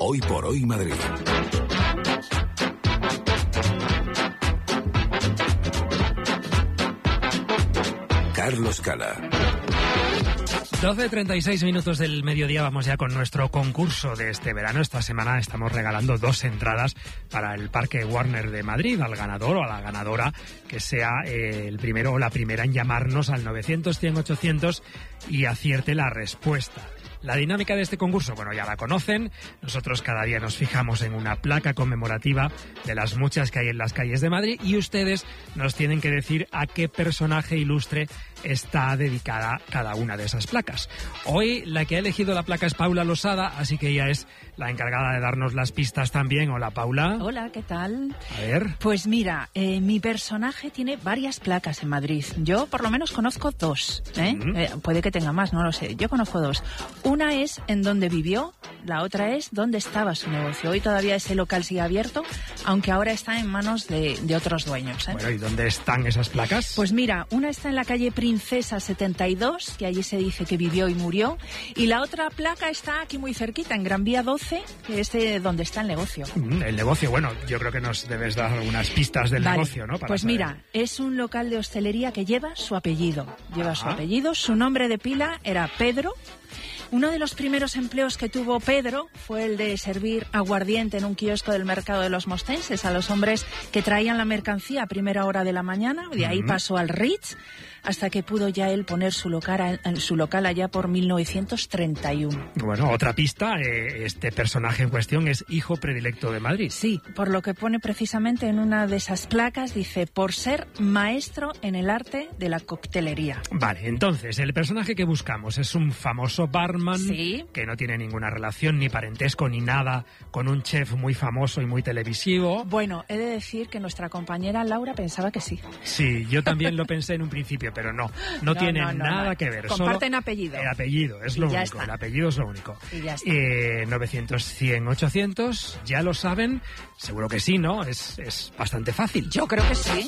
Hoy por Hoy Madrid. Carlos Cala. 12:36 minutos del mediodía, vamos ya con nuestro concurso de este verano. Esta semana estamos regalando 2 entradas para el Parque Warner de Madrid, al ganador o a la ganadora que sea el primero o la primera en llamarnos al 900-100-800 y acierte la respuesta. La dinámica de este concurso, bueno, ya la conocen. Nosotros cada día nos fijamos en una placa conmemorativa de las muchas que hay en las calles de Madrid y ustedes nos tienen que decir a qué personaje ilustre está dedicada cada una de esas placas. Hoy la que ha elegido la placa es Paula Losada, así que ella es la encargada de darnos las pistas también. Hola, Paula. Hola, ¿qué tal? A ver. Pues mira, mi personaje tiene varias placas en Madrid. Yo por lo menos conozco 2. Puede que tenga más, no lo sé. Yo conozco 2. Una es en donde vivió, la otra es dónde estaba su negocio. Hoy todavía ese local sigue abierto, aunque ahora está en manos de otros dueños. Bueno, ¿y dónde están esas placas? Pues mira, una está en la calle Princesa 72, que allí se dice que vivió y murió, y la otra placa está aquí muy cerquita, en Gran Vía 12, que es donde está el negocio. El negocio, bueno, yo creo que nos debes dar algunas pistas del negocio, ¿no? Pues saber. Mira, es un local de hostelería que lleva su apellido. Su nombre de pila era Pedro. Uno de los primeros empleos que tuvo Pedro fue el de servir aguardiente en un kiosco del mercado de los Mostenses a los hombres que traían la mercancía a primera hora de la mañana. De ahí pasó al Ritz, hasta que pudo ya él poner su local allá por 1931. Bueno, otra pista, este personaje en cuestión es hijo predilecto de Madrid. Sí, por lo que pone precisamente en una de esas placas, dice, por ser maestro en el arte de la coctelería. Vale, entonces, el personaje que buscamos es un famoso barman, ¿sí?, que no tiene ninguna relación, ni parentesco, ni nada, con un chef muy famoso y muy televisivo. Bueno, he de decir que nuestra compañera Laura pensaba que sí. Sí, yo también lo pensé en un principio, pero no tiene nada que ver. Comparten solo apellido. El apellido es lo único. Está. El apellido es lo único. Y ya está. 900-100-800, ya lo saben. Seguro que sí, ¿no? Es bastante fácil. Yo creo que sí.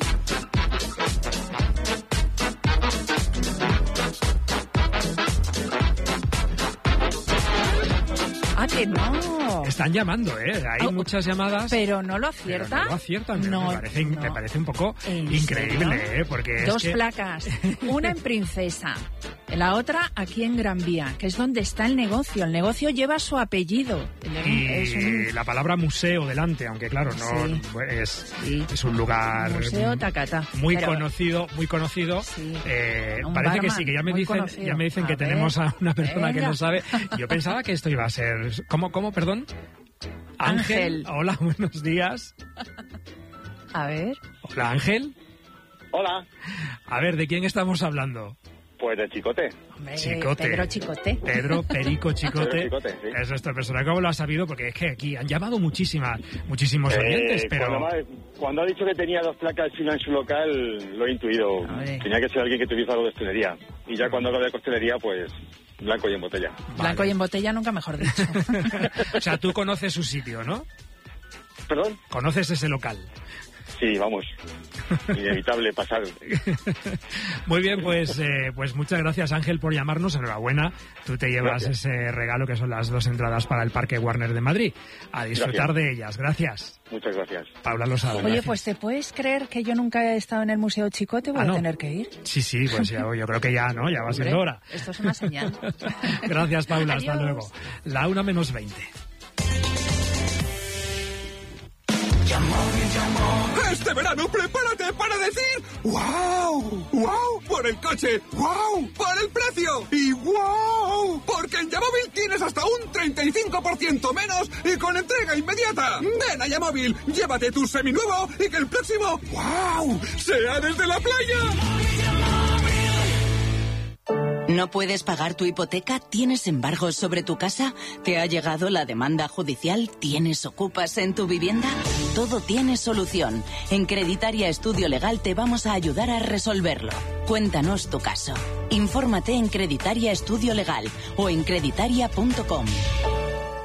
Ah, que no. Están llamando, hay muchas llamadas. Pero no lo acierta. Pero no lo aciertan. No, me parece un poco increíble, porque 2 placas. Una en Princesa, la otra aquí en Gran Vía, que es donde está el negocio. El negocio lleva su apellido. Y la palabra museo delante, aunque claro, no es un lugar Museo Tacata. Muy conocido. Sí. Parece que sí, que ya me dicen que tenemos a una persona que no sabe. Yo pensaba que esto iba a ser... ¿Cómo, perdón? Ángel. Hola, buenos días. A ver. Hola, Ángel. Hola. A ver, ¿de quién estamos hablando? Pues de Chicote. Hombre, Chicote. Pedro Chicote. Pedro Perico Chicote. Pedro Chicote, sí. Es nuestra persona. ¿Cómo lo has sabido? Porque es que aquí han llamado muchísimos oyentes, pero... Cuando ha dicho que tenía 2 placas chinas en su local, lo he intuido. Tenía que ser alguien que tuviese algo de hostelería. Y ya cuando hablo de hostelería, pues... blanco y en botella. Vale. Blanco y en botella, nunca mejor dicho. O sea, tú conoces su sitio, ¿no? ¿Perdón? ¿Conoces ese local? Sí, vamos. Inevitable pasar. Muy bien, pues muchas gracias, Ángel, por llamarnos. Enhorabuena. Tú te llevas ese regalo que son las 2 entradas para el Parque Warner de Madrid. A disfrutar de ellas. Gracias. Muchas gracias. Paula Losada. Oye, gracias. Pues ¿te puedes creer que yo nunca he estado en el Museo Chicote? Voy a tener que ir. Sí, pues ya, yo creo que ya, ¿no? Ya va siendo hora. Esto es una señal. Gracias, Paula. Adiós. Hasta luego. La 1:20. Este verano prepárate para decir ¡wow! ¡Wow! Por el coche, ¡wow! Por el precio y ¡wow! Porque en Yamóvil tienes hasta un 35% menos y con entrega inmediata. Ven a Yamóvil, llévate tu seminuevo y que el próximo ¡wow! sea desde la playa. ¿No puedes pagar tu hipoteca? ¿Tienes embargos sobre tu casa? ¿Te ha llegado la demanda judicial? ¿Tienes ocupas en tu vivienda? Todo tiene solución. En Creditaria Estudio Legal te vamos a ayudar a resolverlo. Cuéntanos tu caso. Infórmate en Creditaria Estudio Legal o en creditaria.com.